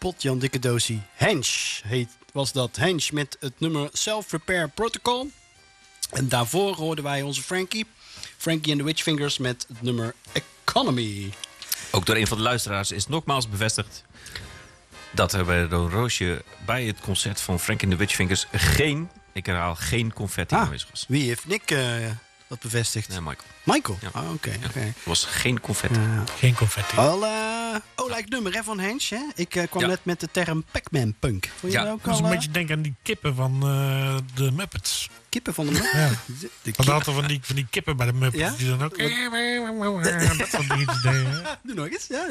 Jan Dikke Doosie. Hench was dat. Hench met het nummer Self-Repair Protocol. En daarvoor hoorden wij onze Frankie and the Witchfingers met het nummer Economy. Ook door een van de luisteraars is nogmaals bevestigd dat er bij Don Roosje bij het concert van Frankie and the Witchfingers geen confetti aanwezig was. Wie heeft Nick dat bevestigd? Nee, Michael. Michael? Ja. Oké. Er was geen confetti. Geen confetti. Lijkt nummer hè, van Hench. Hè? Ik kwam net met de term Pac-Man Punk. Vond je dat ook Dat is al? een beetje denken aan die kippen van de Muppets. Kippen van de Muppets? Ja. De Want hadden van die kippen bij de Muppets. Ja? Die dan ook... dat soort dingetjes deden. Doe nog eens. Ja.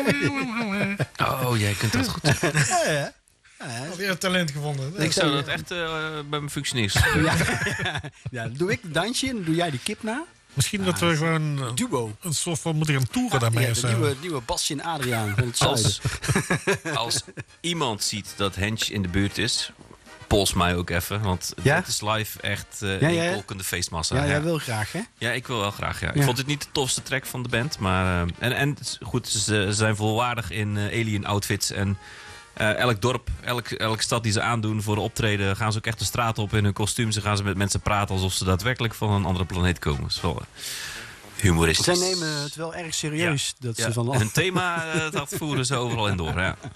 Oh, jij kunt dat goed. Ja. Alweer een talent gevonden. Ik zou dat echt bij mijn functioneren. Ja, dan doe ik het dansje en dan doe jij die kip na. Misschien dat we gewoon Duo. een soort van moeten gaan toeren daarmee. Ja, de nieuwe Basje en Adriaan van het zuiden. Als iemand ziet dat Hench in de buurt is, pols mij ook even. Want Ja? het is live echt ja. een kolkende feestmassa. Ja, jij wil graag, hè? Ja, ik wil wel graag. Ja. Ja. Ik vond het niet de tofste track van de band. Maar, en goed, ze zijn volwaardig in alien outfits. En elk dorp, elke stad die ze aandoen voor de optreden, gaan ze ook echt de straat op in hun kostuum. Ze gaan ze met mensen praten alsof ze daadwerkelijk van een andere planeet komen. Dat is wel humoristisch. Zij nemen het wel erg serieus. Ja. Dat Ja. ze van Hun thema, dat voeren ze overal in door. Ja.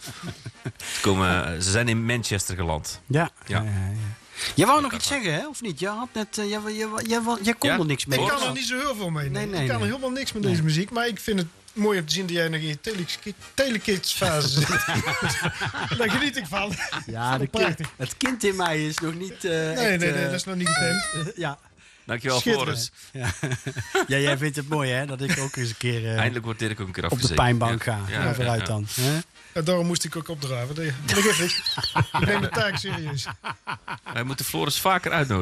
Ze zijn in Manchester geland. Ja. Ja. Jij wou nog iets zeggen, hè? Of niet? Je had net, jij kon Ja? er niks mee. Ik kan er niet zo heel veel mee. Nee, Ik kan er helemaal niks met deze muziek. Maar ik vind het mooi om te zien dat jij nog in je telekids-fase zit. Daar geniet ik van. Ja, prachtig. het kind in mij is nog niet... Nee, dat is nog niet getemd. Ja. Dankjewel, Schitterend. Floris. Ja, jij vindt het mooi, hè? Dat ik ook eens een keer Eindelijk wordt Dirk ook een keer op de afgezekerd. pijnbank Ja. ga. Ja, Ja, vooruit ja. dan. Hè? Ja, daarom moest ik ook opdraven. Dat geeft niks. Ik neem de taak serieus. Wij moeten Floris vaker uitnodigen.